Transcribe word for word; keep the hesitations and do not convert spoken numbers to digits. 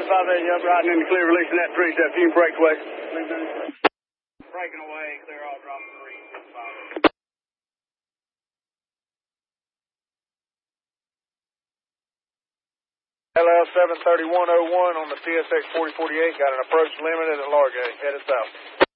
five eight, up riding in the clear, releasing that three step. You can break away. Breaking away, clear all, drop three, five eight. L L seven thirty-one oh one on the T S X forty forty-eight, got an approach limited at Largate, headed south.